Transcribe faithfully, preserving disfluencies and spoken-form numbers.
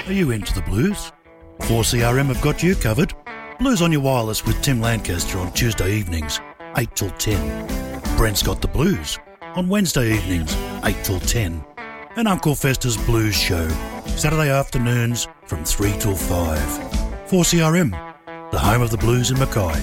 Are you into the blues? four C R M have got you covered. Blues on your wireless with Tim Lancaster on Tuesday evenings, eight till ten. Brent's got the blues on Wednesday evenings, eight till ten. And Uncle Fester's Blues Show, Saturday afternoons from three till five. four C R M, the home of the blues in Mackay.